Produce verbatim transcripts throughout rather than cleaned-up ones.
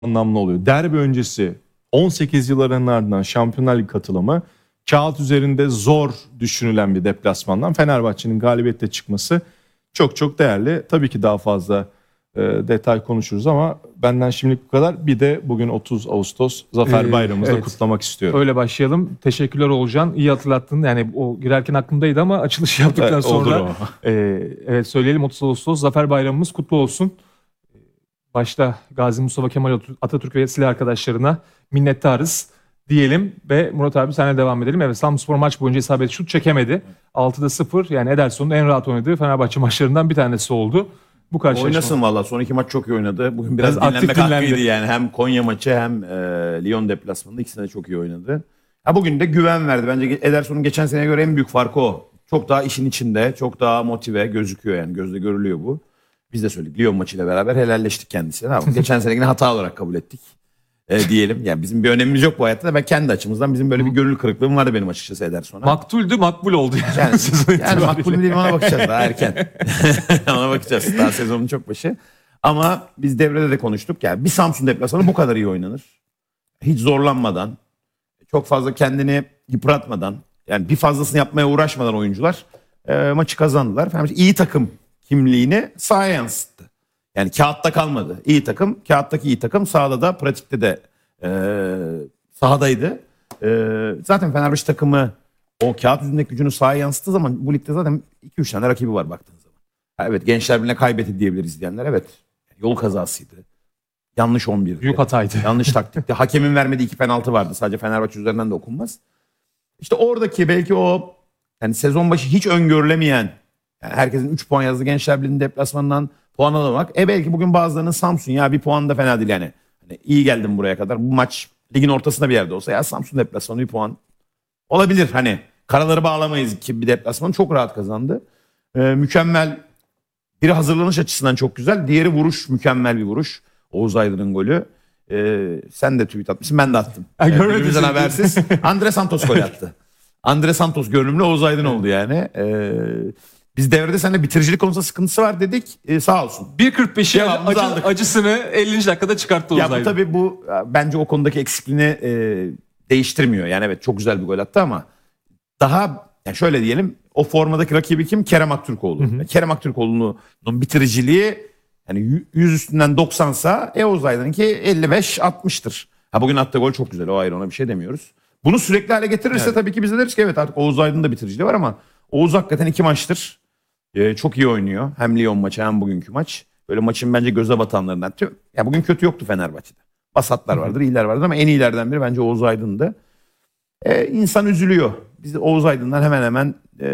anlamlı oluyor. Derbi öncesi on sekiz yılların ardından Şampiyonlar Ligi katılımı, kağıt üzerinde zor düşünülen bir deplasmandan Fenerbahçe'nin galibiyette çıkması çok çok değerli. Tabii ki daha fazla e, detay konuşuruz ama benden şimdilik bu kadar. Bir de bugün otuz Ağustos Zafer Ee, Bayramımızı da evet. kutlamak istiyorum. Öyle başlayalım. Teşekkürler Oğulcan. İyi hatırlattın. Yani o girerken aklımdaydı ama açılış yaptıktan Evet, olur sonra o. e, evet söyleyelim, otuz Ağustos Zafer Bayramımız kutlu olsun. Başta Gazi Mustafa Kemal Atatürk ve silah arkadaşlarına minnettarız diyelim ve Murat abi senle devam edelim. Evet, Samsunspor maç boyunca isabetli şut çekemedi. altıda sıfır, yani Ederson'un en rahat oynadığı Fenerbahçe maçlarından bir tanesi oldu. Bu karşılaşma. Oynasın valla. Son iki maç çok iyi oynadı. Bugün biraz, Biraz aktif dinlenmek hakkıydı dinlendi. yani. Hem Konya maçı hem e, Lyon deplasmanında ikisinde de çok iyi oynadı. Ha, bugün de güven verdi. Bence Ederson'un geçen seneye göre en büyük farkı o. Çok daha işin içinde, çok daha motive gözüküyor yani. Gözle görülüyor bu. Biz de söyledik. Lyon maçıyla beraber helalleştik kendisine. Ama geçen senekini hata olarak kabul ettik. E, diyelim. Yani bizim bir önemimiz yok bu hayatta da ben kendi açımızdan bizim böyle bir gönül kırıklığım vardı benim açıkçası Ederson'a. Maktuldü, makbul oldu yani. Yani, Sezon yani itibariyle. makbul mu değil mi ona bakacağız daha erken. Ona bakacağız. Daha sezonun çok başı. Ama biz devrede de konuştuk. Yani bir Samsun deplasmanı bu kadar iyi oynanır. Hiç zorlanmadan, çok fazla kendini yıpratmadan, yani bir fazlasını yapmaya uğraşmadan oyuncular e, maçı kazandılar. Fenerbahçe iyi takım kimliğini sahaya yansıttı. Yani kağıtta kalmadı. İyi takım, kağıttaki iyi takım sahada da pratikte de e, sahadaydı. E, zaten Fenerbahçe takımı o kağıt yüzündeki gücünü sahaya yansıttığı zaman bu ligde zaten iki üç tane rakibi var baktığınız zaman. Ha, evet, Gençler Birliği'ne kaybetti diyebiliriz diyenler. Evet, yol kazasıydı. Yanlış on birdi. Büyük hataydı. Yanlış taktikti. Hakemin vermediği iki penaltı vardı. Sadece Fenerbahçe üzerinden de okunmaz. İşte oradaki belki o yani sezon başı hiç öngörülemeyen, yani herkesin üç puan yazdığı Gençler Birliği'nin deplasmanından puan alamak. E belki bugün bazılarının Samsun ya bir puan da fena değil yani. Hani iyi geldim buraya kadar. Bu maç ligin ortasında bir yerde olsa ya Samsun deplasmanı bir puan olabilir. Hani karaları bağlamayız ki bir deplasmanı çok rahat kazandı. Ee, mükemmel. Biri hazırlanış açısından çok güzel. Diğeri vuruş, mükemmel bir vuruş. Oğuz Aydın'ın golü. Ee, sen de tweet atmışsın, ben de attım. Ha, Yani görmedim birbirimizden seni. habersiz. Andre Santos gol attı. Andre Santos görünümlü Oğuz Aydın oldu yani. Ee, biz devrede seninle bitiricilik konusunda sıkıntısı var dedik. Ee, sağ olsun. bir kırk beşi Cevabımızı acı, aldık. acısını ellinci dakikada çıkarttı Ya Oğuz bu Aydın. tabii bu bence o konudaki eksikliğini e, değiştirmiyor. Yani evet çok güzel bir gol attı ama daha yani şöyle diyelim, o formadaki rakibi kim? Kerem Aktürkoğlu. Yani Kerem Aktürkoğlu'nun bitiriciliği yani yüz üstünden doksansa e, Oğuz Aydın'ınki elli beş altmıştır. Ha, bugün attığı gol çok güzel, o ayrı, ona bir şey demiyoruz. Bunu sürekli hale getirirse Evet. tabii ki biz de deriz ki evet artık Oğuz Aydın'ın da bitiriciliği var ama Oğuz hakikaten iki maçtır e, çok iyi oynuyor. Hem Lyon maçı hem bugünkü maç. Böyle maçın bence göze batanlarından. Ya bugün kötü yoktu Fenerbahçe'de. Basatlar vardır, iyiler vardır ama en iyilerden biri bence Oğuz Aydın'dı. Ee, insan üzülüyor. Biz de Oğuz Aydın'dan hemen hemen e,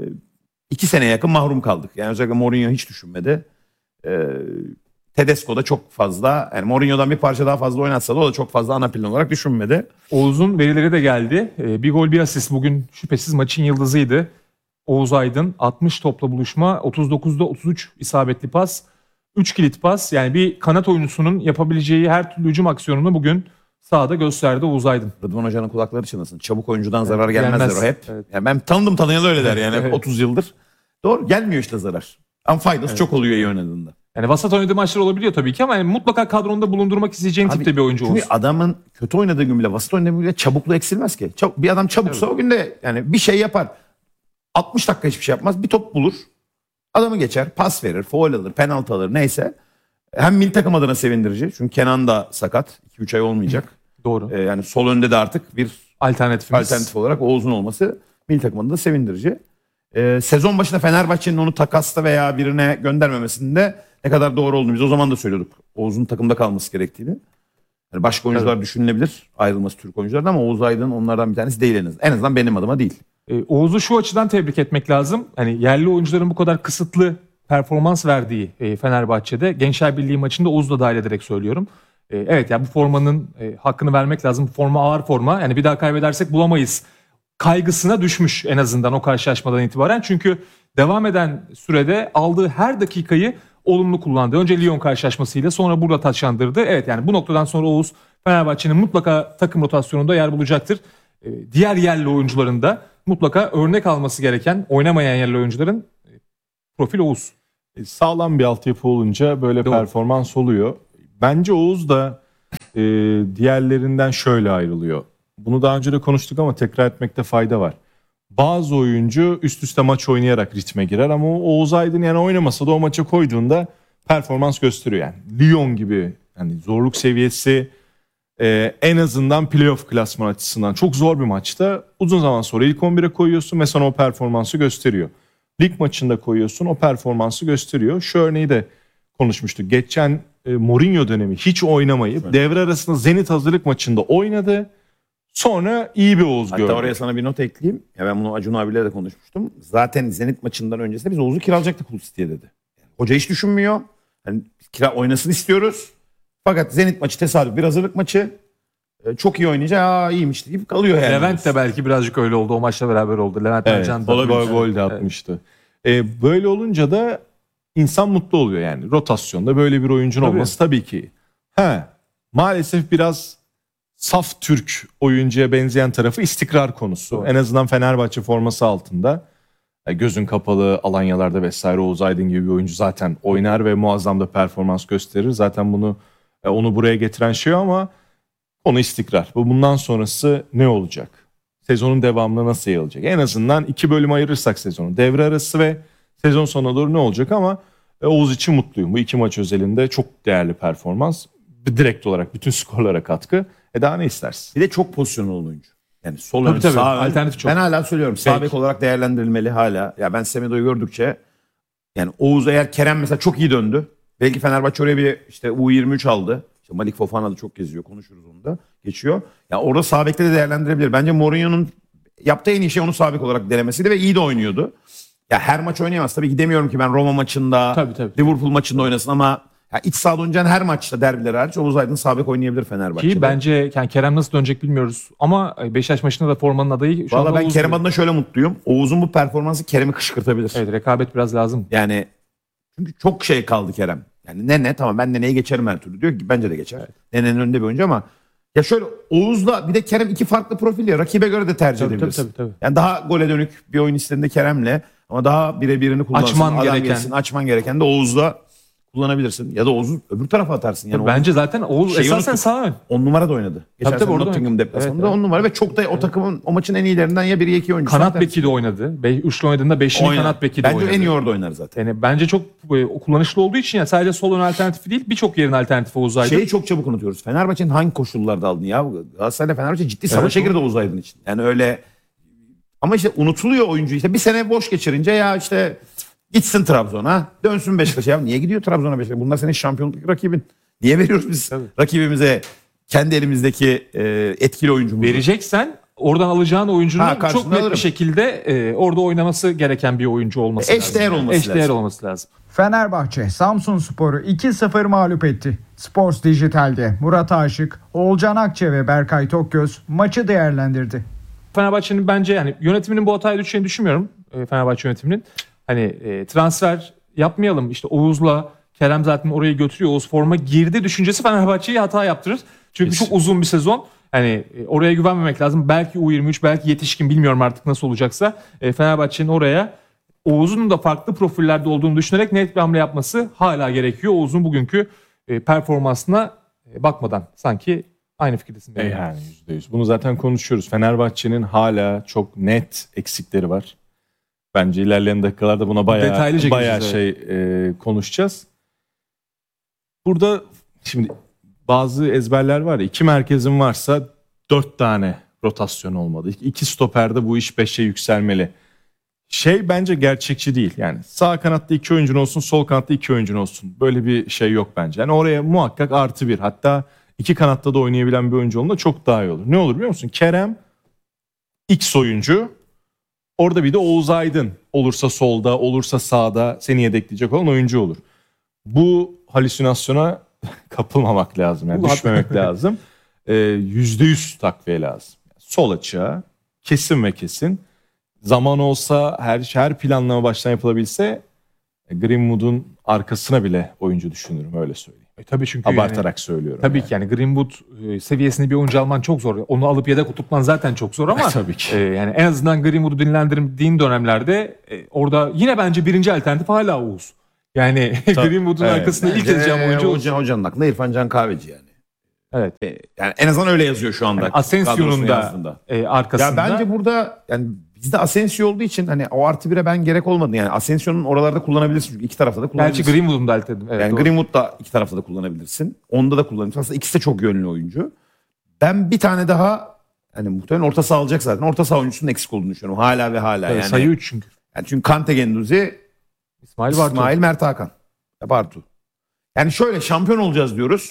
iki seneye yakın mahrum kaldık. Yani özellikle Mourinho hiç düşünmedi. E, Tedesco da çok fazla, yani Mourinho'dan bir parça daha fazla oynatsa da o da çok fazla ana plan olarak düşünmedi. Oğuz'un verileri de geldi. Ee, Bir gol bir asist bugün şüphesiz maçın yıldızıydı. Oğuz Aydın altmış topla buluşma, otuz dokuzda otuz üç isabetli pas, üç kilit pas. Yani bir kanat oyuncusunun yapabileceği her türlü hücum aksiyonunu bugün sahada gösterdi Oğuz Aydın. Rıdvan Hoca'nın kulakları çınlasın. Çabuk oyuncudan zarar gelmez, gelmez. der o hep. Evet. Yani ben tanıdım tanıyalı öyle der yani Evet. otuz yıldır. Doğru, gelmiyor işte zarar. Ama faydası çok oluyor iyi oynadığında. Yani vasat oynadığı maçlar olabiliyor tabii ki ama yani mutlaka kadronda bulundurmak isteyeceğin Abi, tipte bir oyuncu çünkü Oğuz. adamın kötü oynadığı gün bile, basit oynadığı gün bile çabukluğu eksilmez ki. Çab- bir adam çabuksa Evet. o gün de yani bir şey yapar. altmış dakika hiçbir şey yapmaz. Bir top bulur. Adamı geçer, pas verir, faul alır, penaltı alır, neyse. Hem milli takım adına sevindirici. Çünkü Kenan da sakat. iki üç ay olmayacak. Doğru. Ee, yani sol önde de artık bir Alternatifimiz. alternatif olarak Oğuz'un olması milli takım adına sevindirici. Ee, sezon başında Fenerbahçe'nin onu takasta veya birine göndermemesinde ne kadar doğru olduğunu biz o zaman da söylüyorduk. Oğuz'un takımda kalması gerektiğini. Yani başka oyuncular Evet. düşünülebilir, ayrılması Türk oyunculardan, ama Oğuz Aydın onlardan bir tanesi değil en azından. En azından benim adıma değil. Ee, Oğuz'u şu açıdan tebrik etmek lazım. Hani yerli oyuncuların bu kadar kısıtlı performans verdiği e, Fenerbahçe'de Gençler Birliği maçında Oğuz'u da dahil ederek söylüyorum. E, evet ya, bu formanın e, hakkını vermek lazım. Bu forma ağır forma. Yani bir daha kaybedersek bulamayız kaygısına düşmüş en azından o karşılaşmadan itibaren. Çünkü devam eden sürede aldığı her dakikayı olumlu kullandı. Önce Lyon karşılaşmasıyla, sonra burada taçlandırdı. Evet, yani bu noktadan sonra Oğuz Fenerbahçe'nin mutlaka takım rotasyonunda yer bulacaktır. E, diğer yerli oyuncuların da mutlaka örnek alması gereken, oynamayan yerli oyuncuların e, profil Oğuz. Sağlam bir altyapı olunca böyle Doğru. performans oluyor. Bence Oğuz da e, diğerlerinden şöyle ayrılıyor. Bunu daha önce de konuştuk ama tekrar etmekte fayda var. Bazı oyuncu üst üste maç oynayarak ritme girer ama Oğuz Aydın yani oynamasa da o maça koyduğunda performans gösteriyor yani. Lyon gibi yani zorluk seviyesi e, en azından playoff klasman açısından çok zor bir maçta uzun zaman sonra ilk on bire koyuyorsun ve sana o performansı gösteriyor. Lig maçında koyuyorsun o performansı gösteriyor. Şu örneği de konuşmuştuk. Geçen e, Mourinho dönemi hiç oynamayıp evet. devre arasında Zenit hazırlık maçında oynadı. Sonra iyi bir Oğuz Hatta gördük. oraya sana bir not ekleyeyim. Ya ben bunu Acun abiyle de konuşmuştum. Zaten Zenit maçından öncesinde biz Oğuz'u kiralayacaktık Hull City'ye dedi. Yani hoca hiç düşünmüyor. Yani kira oynasın istiyoruz. Fakat Zenit maçı tesadüf bir hazırlık maçı. Ee, çok iyi oynayacak. Aa iyiymiş deyip kalıyor yani. Levent de belki birazcık öyle oldu. O maçla beraber oldu. Levent evet, Ercan da gol, gol de atmıştı. Evet. Ee, böyle olunca da insan mutlu oluyor yani. Rotasyonda böyle bir oyuncun tabii. olması tabii ki. He, maalesef biraz saf Türk oyuncuya benzeyen tarafı istikrar konusu. Doğru. En azından Fenerbahçe forması altında gözün kapalı alanyalarda vesaire Oğuz Aydın gibi bir oyuncu zaten oynar ve muazzam da performans gösterir. Zaten bunu onu buraya getiren şey ama konu istikrar. Bundan sonrası ne olacak? Sezonun devamına nasıl yayılacak? En azından iki bölüm ayırırsak sezonu. Devre arası ve sezon sonuna doğru ne olacak ama Oğuz için mutluyum. Bu iki maç özelinde çok değerli performans. Direkt olarak bütün skorlara katkı. E daha ne istersin? Bir de çok pozisyonlu oyuncu. Yani sol tabii, ön, tabii. sağ ön. Alternatif çok. Ben hala söylüyorum. Sağ bek olarak değerlendirilmeli hala. Ya ben Semedo'yu gördükçe yani Oğuz eğer Kerem mesela çok iyi döndü. Belki Fenerbahçe oraya bir işte U yirmi üç aldı. İşte Malik Fofana da çok geziyor. Konuşuruz onu da. Geçiyor. Ya orada sağ bekte de değerlendirebilir. Bence Mourinho'nun yaptığı en iyi şey onu sağ bek olarak denemesiydi ve iyi de oynuyordu. Ya her maç oynayamaz. Tabii ki demiyorum ki ben Roma maçında, tabii, tabii. Liverpool maçında oynasın ama ya iç sahada oynayacağın her maçta derbiler hariç Oğuz Aydın sağ bek oynayabilir Fenerbahçe'de. Ki bence yani Kerem nasıl dönecek bilmiyoruz ama Beşiktaş maçında da formanın adayı şu Valla ben Oğuz Kerem diyor. adına şöyle mutluyum. Oğuz'un bu performansı Kerem'i kışkırtabilir. Evet rekabet biraz lazım. Yani çünkü çok şey kaldı Kerem. Yani Nene tamam ben Nene'yi geçerim her türlü diyor ki bence de geçer. Evet. Nene'nin önünde bir oyuncu ama ya şöyle Oğuz'la bir de Kerem iki farklı profil ya rakibe göre de tercih tabii, edebiliriz. Tabii, tabii, tabii. Yani daha gole dönük bir oyun istediğinde Kerem'le ama daha birebirini kullansın. Açman adam gereken. Gelsin, açman gereken de Oğuz'la kullanabilirsin. Ya da Oğuz'u öbür tarafa atarsın. Yani bence zaten Oğuz esasen sağ ön. on numara da oynadı. Geçen tabii, tabii, Nottingham deplasmanında evet, on numara ve çok da evet. o takımın o maçın en iyilerinden ya biri ya iki oyuncu. Kanat beki de oynadı. Be- Üçlü oynadığında beşinci kanat beki de bence oynadı. Bence en iyi orada oynar zaten. Yani bence çok e, kullanışlı olduğu için yani sadece sol ön alternatifi değil birçok yerin alternatifi Oğuz Aydın. Şeyi çok çabuk unutuyoruz. Fenerbahçe'nin hangi koşullarda aldığını ya. Galatasaray'la Fenerbahçe ciddi savaşa evet, girdi Oğuz Aydın için. Yani öyle ama işte unutuluyor oyuncu. İşte bir sene boş geçirince ya işte gitsin Trabzon'a, dönsün Beşiktaş'a. Ya niye gidiyor Trabzon'a Beşiktaş'a? Bunlar senin şampiyonluk rakibin. Niye veriyoruz biz tabii. rakibimize kendi elimizdeki e, etkili oyuncumuzu? Vereceksen oradan alacağın oyuncunun ha, çok net alırım. bir şekilde e, orada oynaması gereken bir oyuncu olması Eş lazım. Değer olması Eş değer olması lazım. Fenerbahçe Samsunspor'u iki sıfır mağlup etti. Sports Dijital'de Murat Aşık, Oğulcan Akçe ve Berkay Tokgöz maçı değerlendirdi. Fenerbahçe'nin bence yani yönetiminin bu hataya düşeceğini düşünmüyorum. E, Fenerbahçe yönetiminin. Hani e, transfer yapmayalım işte Oğuz'la Kerem zaten orayı götürüyor. Oğuz forma girdi düşüncesi Fenerbahçe'yi hata yaptırır. Çünkü Kesin. çok uzun bir sezon. Hani e, oraya güvenmemek lazım. Belki U yirmi üç belki yetişkin bilmiyorum artık nasıl olacaksa. E, Fenerbahçe'nin oraya Oğuz'un da farklı profillerde olduğunu düşünerek net bir hamle yapması hala gerekiyor. Oğuz'un bugünkü e, performansına e, bakmadan sanki aynı fikirdesin. E yani yüzde yüz. Bunu zaten konuşuyoruz. Fenerbahçe'nin hala çok net eksikleri var. Bence ilerleyen dakikalarda buna bayağı, bayağı şey e, konuşacağız. Burada şimdi bazı ezberler var ya, iki merkezin varsa dört tane rotasyon olmalı. İki stoperde bu iş beşe yükselmeli. Şey bence gerçekçi değil. Yani sağ kanatta iki oyuncun olsun, sol kanatta iki oyuncun olsun. Böyle bir şey yok bence. Yani oraya muhakkak artı bir, hatta iki kanatta da oynayabilen bir oyuncu olduğunda çok daha iyi olur. Ne olur biliyor musun? Kerem X oyuncu. Orada bir de Oğuz Aydın olursa solda, olursa sağda seni yedekleyecek olan oyuncu olur. Bu halüsinasyona kapılmamak lazım. Yani düşmemek lazım. Yüzde yüz takviye lazım. Sol açığa kesin ve kesin. Zaman olsa her her planlama baştan yapılabilse Greenwood'un arkasına bile oyuncu düşünürüm, öyle söyleyeyim. E, tabii çünkü abartarak yani, söylüyorum. Tabii yani. ki yani Greenwood e, seviyesinde bir oyuncu alman çok zor. Onu alıp yedek tutman zaten çok zor ama e, tabii ki. E, yani en azından Greenwood'u dinlendirdiğin dönemlerde e, orada yine bence birinci alternatif hala Oğuz. Yani Greenwood'un evet. arkasında ilk edeceğim oyuncu Oğuz. Hoca, hocanın aklında İrfan Can Kahveci yani. Evet. Yani en azından öyle yazıyor şu anda. Yani Asensio'nun kadrosunu da yazdığında. e, arkasında. Ya bence burada yani bizde Asensio olduğu için hani o artı bire ben gerek olmadı. Yani Asensio'nun oralarda kullanabilirsin çünkü iki tarafta da Gerçi kullanabilirsin. Greenwood'un da eltedim. Evet, yani doğru. Greenwood da iki tarafta da kullanabilirsin. Onda da kullanabilirsin. Aslında ikisi de çok yönlü oyuncu. Ben bir tane daha hani muhtemelen orta saha alacak zaten. Orta saha oyuncusunun eksik olduğunu düşünüyorum. Hala ve hala. Evet, yani. sayı üç çünkü. Yani çünkü Kante Genduzi, İsmail Bartu. İsmail Mert Hakan. Bartu. Yani şöyle şampiyon olacağız diyoruz.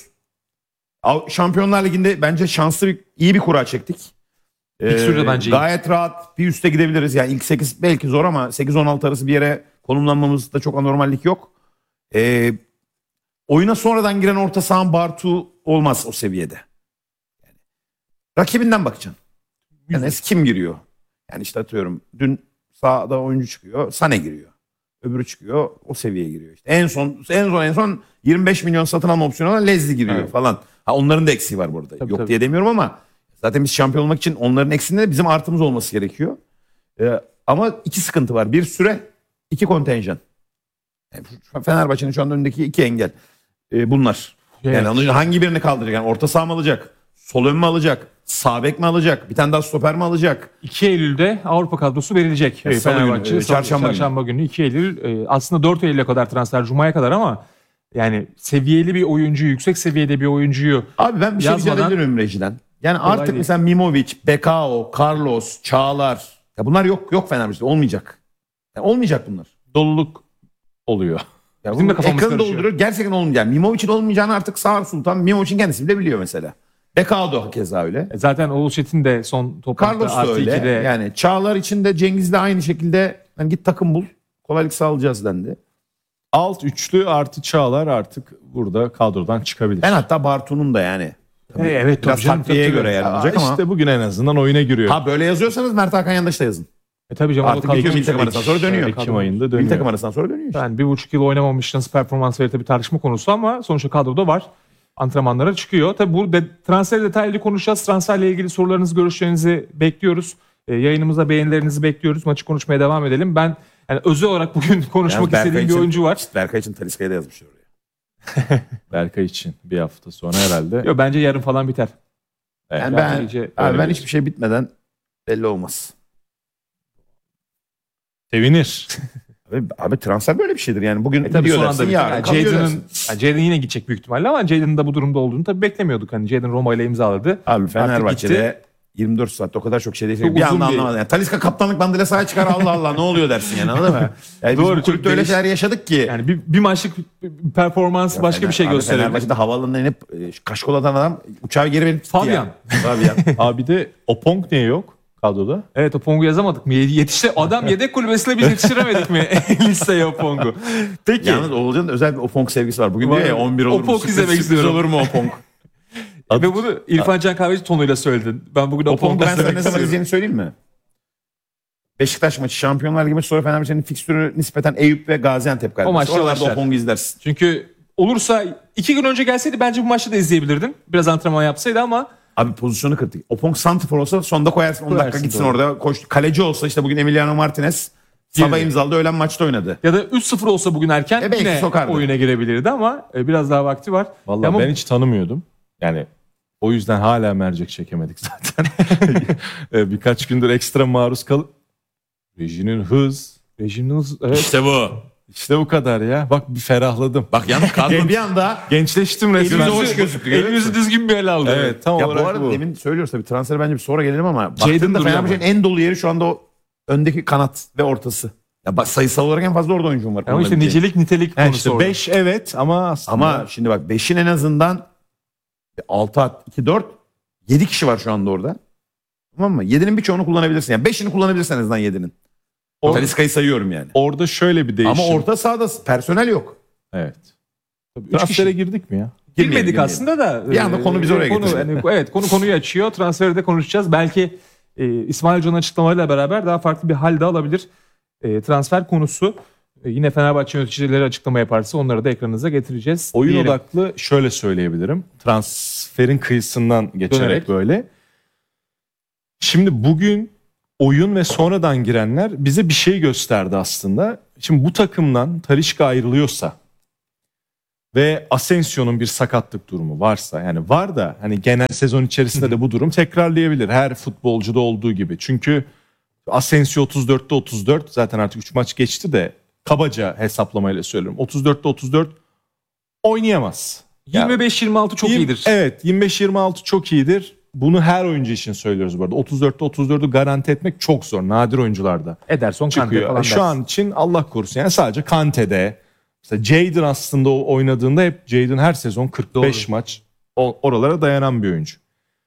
Av- Şampiyonlar Ligi'nde bence şanslı bir iyi bir kura çektik. Fikstürü de bence iyi. Gayet rahat bir üste gidebiliriz. Yani ilk sekiz belki zor ama sekiz on altı arası bir yere konumlanmamızda çok anormallik yok. Ee, oyuna sonradan giren orta sahan Bartu olmaz o seviyede. Yani, rakibinden bakacaksın. Yani kim giriyor? Yani işte atıyorum dün sağda oyuncu çıkıyor, Sane giriyor. Öbürü çıkıyor, o seviyeye giriyor işte. En son en son en son yirmi beş milyon satın alma opsiyonu olan Leslie giriyor Evet. falan. Ha onların da eksiği var burada. Tabii, Yok tabii. diye demiyorum ama zaten biz şampiyon olmak için onların eksiğinde de bizim artımız olması gerekiyor. Ee, ama iki sıkıntı var. Bir süre, iki kontenjan. Yani şu- Fenerbahçe'nin şu anda önündeki iki engel. Ee, bunlar. Evet. Yani onun hangi birini kaldıracak? Yani orta saha mı alacak? Sol ön mü alacak? Sağ bek mi alacak? Bir tane daha stoper mi alacak? iki Eylül'de Avrupa kadrosu verilecek. Ya, E, salı günü, Fenerbahçe e, Salı- çarşamba çarşamba günü. iki Eylül e, aslında dört Eylül'e kadar transfer, Cuma'ya kadar ama yani seviyeli bir oyuncuyu, yüksek seviyede bir oyuncuyu Abi ben bir şey rica Yazmadan- edebilirim Reji'den. Yani Kolay artık değil. mesela Mimovic, Bekao, Carlos, Çağlar. Ya bunlar yok yok Fenerbahçe'de olmayacak. Yani olmayacak bunlar. Doluluk oluyor. Ya Bizim de bu kafamız ekranı karışıyor. dolduruyor. Gerçekten olmayacak. Yani Mimovic'in olmayacağını artık Sağır Sultan Mimovic'in kendisi bile biliyor mesela. Bekao da keza öyle. E, zaten Oğuz Çetin de son toplantıda Carlos da artı öyle. ikide Yani Çağlar için de Cengiz'le aynı şekilde hani git takım bul. Kolaylık sağlayacağız dendi. Alt üçlü artı Çağlar artık burada kadrodan çıkabilir. Ben hatta Bartu'nun da yani. E, evet, Biraz tabii canım, takviyeye tabii, göre tabii. yer Aa, alacak ama. işte bugün en azından oyuna giriyor. Ha böyle yazıyorsanız Mert Hakan Yandaş da yazın. E, tabii canım. Artık o kadro- Ekim milli takım arasından sonra dönüyor. Ekim ayında Milli dönüyor. takım arasından sonra dönüyor işte. Yani bir buçuk yıl oynamamış, nasıl performans verir tabii tartışma konusu ama sonuçta kadroda var. Antrenmanlara çıkıyor. Tabii bu de, transfer detaylı konuşacağız. Transferle ilgili sorularınızı, görüşlerinizi bekliyoruz. E, yayınımıza beğenilerinizi bekliyoruz. Maçı konuşmaya devam edelim. Ben yani özel olarak bugün konuşmak Yalnız Berkay istediğim bir için- oyuncu var. Berkay için Talisca'ya da yazmışlar oraya. Berkay için bir hafta sonra herhalde. Yok, bence yarın falan biter. Evet. Yani Berkay ben, iyice- abi öyle ben bir- hiçbir şey bitmeden belli olmaz. Sevinir. Abi, abi transfer böyle bir şeydir yani. Bugün E tabii gidiyor son dersin, anda biter. yarın Yani kalıyor Jadon'ın dersin. yani Jadon yine gidecek büyük ihtimalle ama Jadon'ın da bu durumda olduğunu tabii beklemiyorduk. Hani Jadon Roma ile imzaladı. Abi gitti. Fenerbahçe'de yirmi dört saatte o kadar çok şey değişiyor. Çok Bir uzun anda bir- anlamadım. Yani Talisca kaptanlık bandıyla sahaya çıkar Allah Allah ne oluyor dersin yani anladın mı? Yani Doğru, biz bu çok kulüpte öyle değiş- şeyler yaşadık ki. Yani bir, bir maçlık performans başka bir şey Abi gösterebilir. Fenerbahçe'de havaalanına inip e, kaşkol atan adam uçağı geri verip gitti Fabian. ya. Fabian. Abi de Opong niye yok kadroda? Evet, o Pong'u yazamadık mı? Yetişti. Adam yedek kulübesine biz yetiştiremedik mi listeye o Pong'u? Peki. Yalnız Oğulcan'ın özel bir Opong sevgisi var. Bugün Var. diyor ya on bir olur mu? Opong Sürpriz- izlemek sürpriz istiyorum. olur mu Opong? Ve bunu İrfan Can Kahveci tonuyla söyledin. Ben bugün o Opong'u Pong'u ben sana izlemek ne zaman istiyorum. izleyeceğini söyleyeyim mi? Beşiktaş maçı, Şampiyonlar Ligi maçı, sonra Fenerbahçe'nin fikstürü nispeten Eyüp ve Gaziantep kardeşi. O maçta Oralarda başlar. Opong'u izlersin. Çünkü olursa iki gün önce gelseydi bence bu maçta da izleyebilirdin. Biraz antrenman yapsaydı ama Abi pozisyonu kırdık. Opong santifor olsa sonda koyarsın on dakika Koyarsın, gitsin doğru. orada. Koş. Kaleci olsa işte bugün Emiliano Martinez sabah Girdi. imzaladı, öğlen maçta oynadı. ya da üç sıfır olsa bugün erken E belki yine sokardı. oyuna girebilirdi ama e, biraz daha vakti var. Vallahi Ama ben hiç tanımıyordum. Yani o yüzden hala mercek çekemedik zaten. E, Birkaç gündür ekstra maruz kalıp rejinin hız. rejiminiz evet. İşte bu. İşte bu kadar ya. Bak bir ferahladım. Bak yalnız kadro bir anda Gençleştim resmen. Elimize hoş gözüktü. görüyor Elimizi musun? düzgün bir ele aldı. Evet tam Ya bu olarak arada bu. demin söylüyoruz tabii transfer bence bir sonra gelelim ama Jadon baktığında duruyor Fenerbahçe'nin en dolu yeri şu anda o öndeki kanat ve ortası. Ya bak sayısal olarak en fazla orada oyuncum var. Ama işte kullanabileceğin. nicelik nitelik Yani konusu işte orada. beş evet ama aslında Ama şimdi bak beşin en azından altı at iki dört yedi kişi var şu anda orada. Tamam mı? yedinin birçoğunu kullanabilirsin. Yani beşini kullanabilirsin en azından yedinin. Or- Talisca'yı sayıyorum yani. orada şöyle bir değişim. Ama orta sahada personel yok. Evet. Üç Transfere kişi. girdik mi ya? Girmeyelim, Bilmedik girmeyelim. aslında da. Bir anda e, konu bizi oraya konu, getirdi. hani, evet konu konuyu açıyor. Transferi de konuşacağız. Belki e, İsmail Hoca'nın açıklamalarıyla beraber daha farklı bir hal de alabilir. E, transfer konusu. E, yine Fenerbahçe yöneticileri açıklama yaparsa onları da ekranınıza getireceğiz. Oyun diyelim. odaklı şöyle söyleyebilirim. Transferin kıyısından geçerek Dönerek. böyle. Şimdi bugün oyun ve sonradan girenler bize bir şey gösterdi aslında. Şimdi bu takımdan Talisca ayrılıyorsa ve Asensio'nun bir sakatlık durumu varsa, yani var da hani genel sezon içerisinde de bu durum tekrarlayabilir her futbolcuda olduğu gibi. Çünkü Asensio otuz dörtte otuz dört, zaten artık üç maç geçti de kabaca hesaplamayla söylüyorum. otuz dörtte otuz dört oynayamaz. yirmi beş yirmi altı çok Yirmi- iyidir. Evet, yirmi beş yirmi altı çok iyidir. Bunu her oyuncu için söylüyoruz bu arada. otuz dörtte otuz dördü garanti etmek çok zor. Nadir oyuncularda Ederson, Kante çıkıyor. falan Şu dersin. an için Allah korusun. Yani sadece Kante'de. Mesela Jadon aslında o oynadığında hep Jadon her sezon kırk beş Doğru. maç o- oralara dayanan bir oyuncu.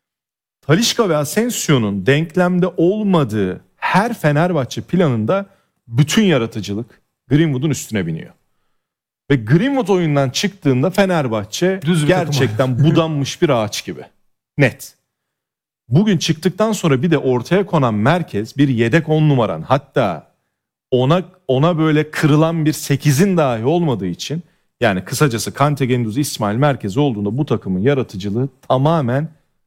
Talisca ve Asensio'nun denklemde olmadığı her Fenerbahçe planında bütün yaratıcılık Greenwood'un üstüne biniyor. Ve Greenwood oyundan çıktığında Fenerbahçe Düz bir gerçekten budanmış bir ağaç gibi. Net. Bugün çıktıktan sonra bir de ortaya konan merkez bir yedek on numaran, hatta ona ona böyle kırılan bir sekizin dahi olmadığı için, yani kısacası Kante, Guendouzi, İsmail merkezi olduğunda bu takımın yaratıcılığı tamamen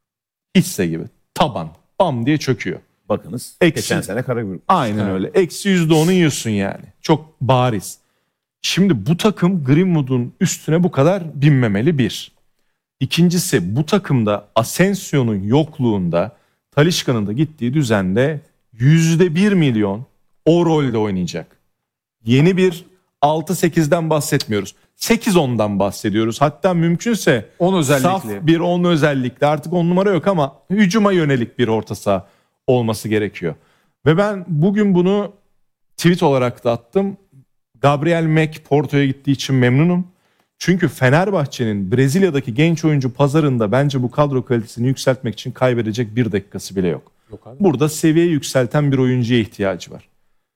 hisse gibi. Taban. Bam diye çöküyor. Bakınız Eksi- geçen sene Karagümrük. Aynen öyle. Eksi yüzde onu yiyorsun yani. Çok bariz. Şimdi bu takım Greenwood'un üstüne bu kadar binmemeli bir. İkincisi, bu takımda Asensio'nun yokluğunda Talisca'nın da gittiği düzende yüzde bir milyon o rolde oynayacak. Yeni bir altı sekizden bahsetmiyoruz. sekiz ondan bahsediyoruz. Hatta mümkünse on özellikle. saf bir on özellikle, artık on numara yok ama hücuma yönelik bir orta saha olması gerekiyor. Ve ben bugün bunu tweet olarak da attım. Gabriel Mek Porto'ya gittiği için memnunum. Çünkü Fenerbahçe'nin Brezilya'daki genç oyuncu pazarında bence bu kadro kalitesini yükseltmek için kaybedecek bir dakikası bile yok. Yok abi. Burada seviyeyi yükselten bir oyuncuya ihtiyacı var.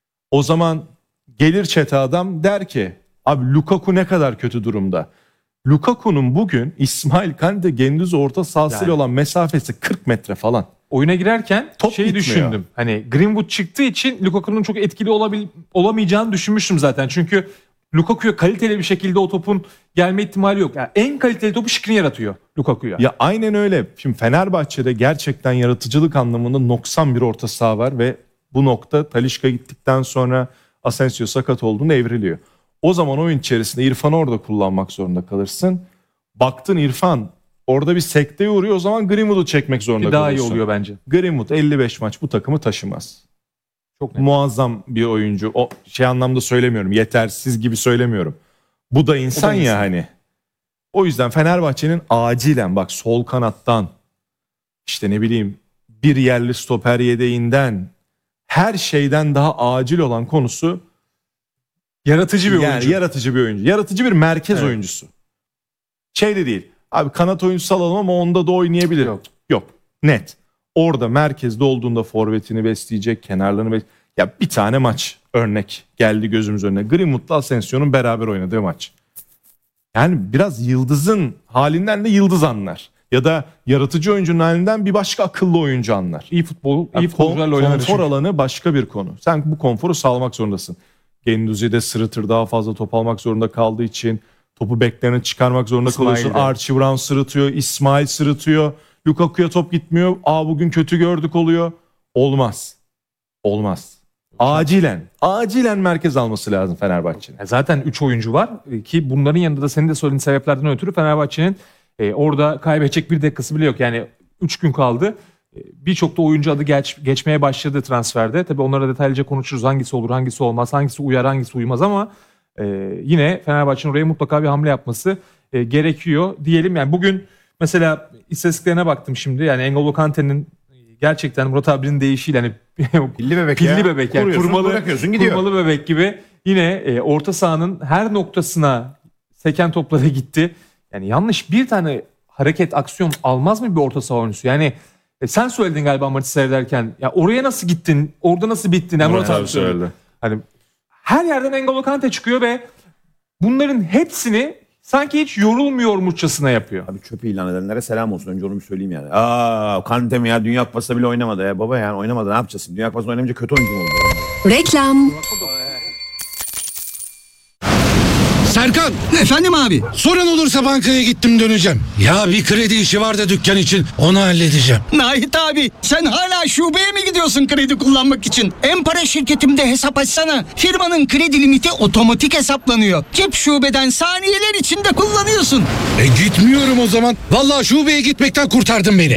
O zaman gelir çete adam der ki, abi Lukaku ne kadar kötü durumda. Lukaku'nun bugün İsmail Kante, Guendouzi orta sahasıyla Yani. olan mesafesi kırk metre falan. Oyuna girerken Top şeyi gitmiyor. düşündüm. Hani Greenwood çıktığı için Lukaku'nun çok etkili olabil olamayacağını düşünmüştüm zaten. Çünkü Lukaku'ya kaliteli bir şekilde o topun gelme ihtimali yok. Yani en kaliteli topu Skriniar atıyor Lukaku'ya. Ya aynen öyle. Şimdi Fenerbahçe'de gerçekten yaratıcılık anlamında noksan bir orta saha var ve bu nokta Talisca gittikten sonra Asensio sakat olduğunda evriliyor. O zaman oyun içerisinde İrfan'ı orada kullanmak zorunda kalırsın. Baktın İrfan orada bir sekteye uğruyor, o zaman Greenwood'u çekmek zorunda Ki daha iyi kalıyorsun. oluyor bence. Greenwood elli beş maç bu takımı taşımaz. Çok net. Muazzam bir oyuncu. O şey anlamda söylemiyorum. Yetersiz gibi söylemiyorum. Bu da insan, O da insan. ya hani. O yüzden Fenerbahçe'nin acilen bak sol kanattan, işte ne bileyim bir yerli stoper yedeğinden, her şeyden daha acil olan konusu Yaratıcı bir yani oyuncu. yaratıcı bir oyuncu. Yaratıcı bir merkez Evet. oyuncusu. Şey de değil. Abi kanat oyuncusu alalım ama onda da oynayabilir. Yok. Yok. Net. Orada merkezde olduğunda forvetini besleyecek, kenarlarını besleyecek. Ya bir tane maç örnek geldi gözümüz önüne. Greenwood'la Asensio'nun beraber oynadığı maç. Yani biraz yıldızın halinden de yıldız anlar. Ya da yaratıcı oyuncunun halinden bir başka akıllı oyuncu anlar. İyi futbol, Ya iyi futbolcularla kon- oynar. konfor çünkü. alanı başka bir konu. Sen bu konforu sağlamak zorundasın. Guendouzi de sırıtır, daha fazla top almak zorunda kaldığı için topu beklerine çıkarmak zorunda İsmail kalıyorsun. de. Archie Brown sırıtıyor, İsmail sırıtıyor. Lukaku'ya top gitmiyor. Aa bugün kötü gördük oluyor. Olmaz. Olmaz. Acilen, acilen merkez alması lazım Fenerbahçe'nin. Ya Zaten üç oyuncu var e, ki bunların yanında da senin de söylediğin sebeplerden ötürü Fenerbahçe'nin e, orada kaybedecek bir dakikası bile yok. Yani üç gün kaldı. E, Birçok da oyuncu adı geç, geçmeye başladı transferde. Tabii onlara detaylıca konuşuruz. Hangisi olur, hangisi olmaz, hangisi uyar, hangisi uymaz ama e, yine Fenerbahçe'nin oraya mutlaka bir hamle yapması e, gerekiyor diyelim. Yani bugün mesela istatistiklerine baktım şimdi. Yani N'Golo Kante'nin gerçekten Murat abinin deyişiyle hani Pilli bebek Pilli ya. bebek yani Kuruyorsun, kurmalı, bırakıyorsun, gidiyor. kurmalı bebek gibi yine e, orta sahanın her noktasına seken toplara gitti. Yani yanlış bir tane hareket, aksiyon almaz mı bir orta saha oyuncusu? Yani e, sen söyledin galiba maçı seyrederken. Ya oraya nasıl gittin? Orada nasıl bittin? Yani Murat abi söyledi. Hani her yerden N'Golo Kante çıkıyor ve bunların hepsini sanki hiç yorulmuyormuşçasına yapıyor. Abi çöp ilan edenlere selam olsun. Önce onu bir söyleyeyim yani. Aa Kante mi ya? Dünya Kupası'nda bile oynamadı ya. Baba yani oynamadı, ne yapacaksın? Dünya Kupası'nda oynamayınca kötü oyuncu mu oldu? Reklam. Serkan. Efendim abi. Sorun olursa bankaya gittim döneceğim. Ya bir kredi işi var da dükkan için, onu halledeceğim. Nahit abi sen hala şubeye mi gidiyorsun kredi kullanmak için? Empara şirketimde hesap açsana. Firmanın kredi limiti otomatik hesaplanıyor. Cep şubeden saniyeler içinde kullanıyorsun. E gitmiyorum o zaman. Vallahi şubeye gitmekten kurtardın beni.